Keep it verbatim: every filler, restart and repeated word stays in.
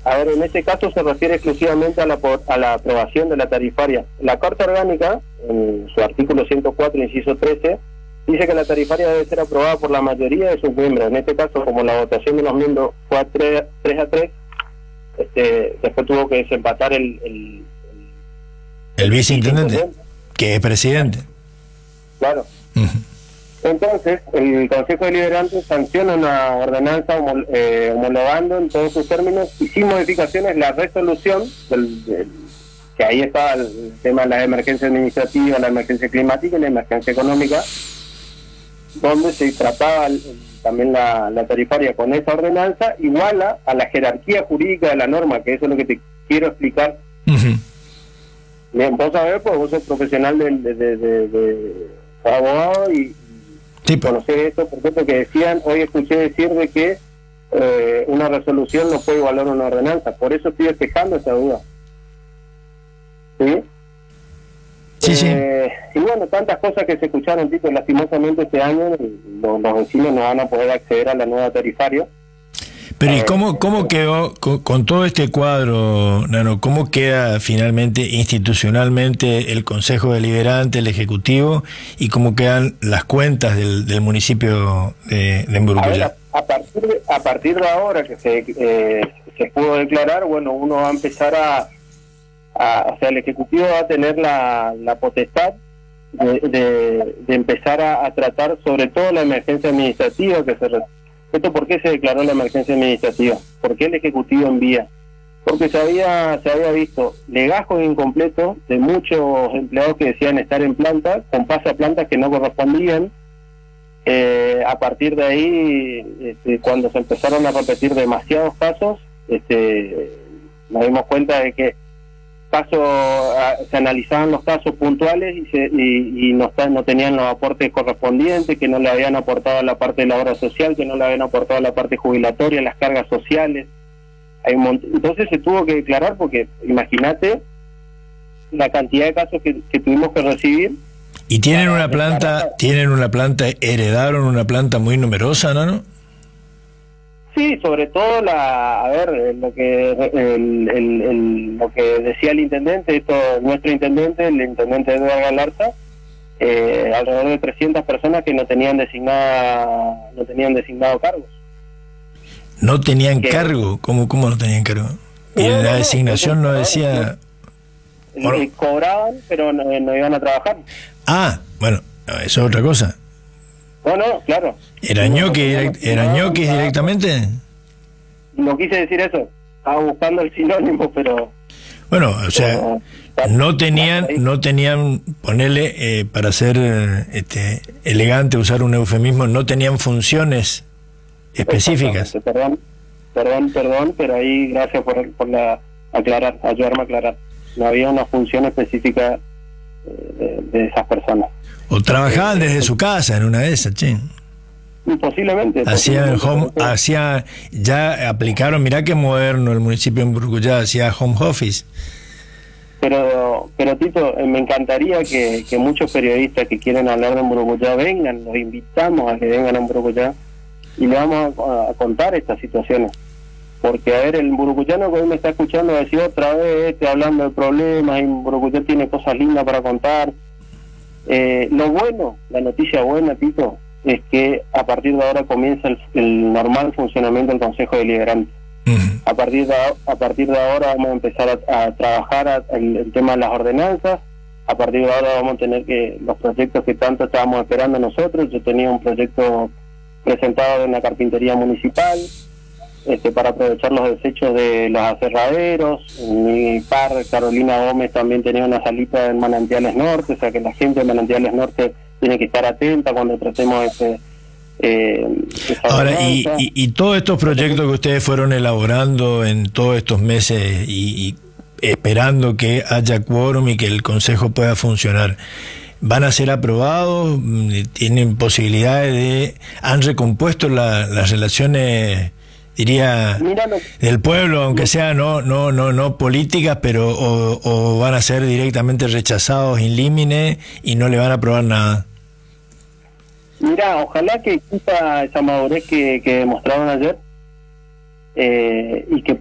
A ver, en este caso se refiere exclusivamente a la, a la aprobación de la tarifaria. La Carta Orgánica, en su artículo ciento cuatro, inciso trece, dice que la tarifaria debe ser aprobada por la mayoría de sus miembros. En este caso, como la votación de los miembros fue a tres a tres, este, después tuvo que desempatar el... El, el, el viceintendente, el que es presidente. Claro. Uh-huh. Entonces, el Consejo Deliberante sanciona una ordenanza homol eh, homologando en todos sus términos y sin modificaciones la resolución, del, del, que ahí está el tema de la emergencia administrativa, la emergencia climática y la emergencia económica, donde se trataba el, también la, la tarifaria con esa ordenanza, iguala a la jerarquía jurídica de la norma, que eso es lo que te quiero explicar. Uh-huh. Bien, vos sabés, pues vos sos profesional de, de, de, de, de abogado y sí, conocés esto, porque decían, hoy escuché decir de que eh, una resolución no puede igualar una ordenanza, por eso estoy despejando esa duda. ¿Sí? Sí, eh, sí. Y bueno, tantas cosas que se escucharon, Tito, lastimosamente este año los, los vecinos no van a poder acceder a la nueva tarifaria. Pero ¿y cómo, cómo quedó, con, con todo este cuadro, Nano, cómo queda finalmente institucionalmente el Consejo Deliberante, el Ejecutivo, y cómo quedan las cuentas del, del municipio de, de Mburucuyá? A, a, partir de, a partir de ahora que se, eh, se pudo declarar, bueno, uno va a empezar a, a o sea, el Ejecutivo va a tener la, la potestad de, de, de empezar a, a tratar sobre todo la emergencia administrativa que se ¿Esto por qué se declaró la emergencia administrativa? ¿Por qué el Ejecutivo envía? Porque se había se había visto legajos incompletos de muchos empleados que decían estar en planta, con pasaplantas que no correspondían. Eh, a partir de ahí, este, cuando se empezaron a repetir demasiados casos, este, nos dimos cuenta de que casos se analizaban los casos puntuales y, se, y, y no, no tenían los aportes correspondientes, que no le habían aportado a la parte de la obra social, que no le habían aportado a la parte jubilatoria, las cargas sociales. Hay un Entonces se tuvo que declarar, porque imagínate la cantidad de casos que, que tuvimos que recibir. Y tienen una planta, tienen una planta, heredaron una planta muy numerosa, ¿no? ¿no? Sí, sobre todo la, a ver, lo que el, el, el, lo que decía el intendente, esto nuestro intendente, el intendente Edgar Galarza, eh, alrededor de trescientas personas que no tenían designada, no tenían designado cargos. No tenían que, cargo, ¿cómo cómo no tenían cargo? Y no, en la no, designación no, no decía. No, no. Cobraban, pero no, no iban a trabajar. Ah, bueno, eso es otra cosa. No, no, claro. ¿Era ñoquis direct, era ñoquis directamente? No quise decir eso. Estaba buscando el sinónimo, pero... Bueno, o sea, pero, no tenían, no tenían, ponerle, eh, para ser este, elegante, usar un eufemismo, no tenían funciones específicas. Perdón, perdón, perdón, pero ahí gracias por, por la aclarar, ayudarme a aclarar. No había una función específica de, de esas personas. O trabajaban desde su casa en una de esas, che. Posiblemente. Hacían home, hacía, ya aplicaron, mirá qué moderno el municipio de Mburucuyá, hacía home office. Pero, pero Tito, me encantaría que, que muchos periodistas que quieren hablar de Mburucuyá vengan, los invitamos a que vengan a Mburucuyá y le vamos a, a contar estas situaciones. Porque, a ver, el mburucuyano que hoy me está escuchando decir otra vez, este, hablando de problemas, y Mburucuyá tiene cosas lindas para contar. Eh, lo bueno, la noticia buena, Tito, es que a partir de ahora comienza el, el normal funcionamiento del Consejo Deliberante. Uh-huh. A partir de a partir de ahora vamos a empezar a, a trabajar a, el, el tema de las ordenanzas. A partir de ahora vamos a tener que los proyectos que tanto estábamos esperando nosotros. Yo tenía un proyecto presentado en la carpintería municipal, este, para aprovechar los desechos de los aserraderos. Mi par, Carolina Gómez, también tenía una salita en Manantiales Norte, o sea que la gente de Manantiales Norte tiene que estar atenta cuando tratemos este eh, ahora y, y, y todos estos proyectos que ustedes fueron elaborando en todos estos meses y, y esperando que haya quórum y que el consejo pueda funcionar, ¿van a ser aprobados? ¿Tienen posibilidades de... han recompuesto la, las relaciones, diría, del pueblo, aunque sea no no no no políticas, pero o, o van a ser directamente rechazados in limine y no le van a aprobar nada? Mira, ojalá que exista esa madurez que, que demostraron ayer, eh, y que